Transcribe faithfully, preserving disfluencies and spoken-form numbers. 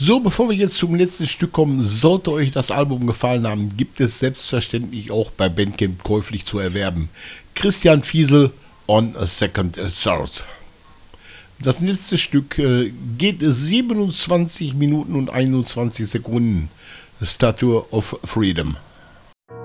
So, bevor wir jetzt zum letzten Stück kommen, sollte euch das Album gefallen haben, gibt es selbstverständlich auch bei Bandcamp käuflich zu erwerben. Christian Fiesel, On a Second Thought. Das letzte Stück äh, geht siebenundzwanzig Minuten und einundzwanzig Sekunden. Statue of Freedom.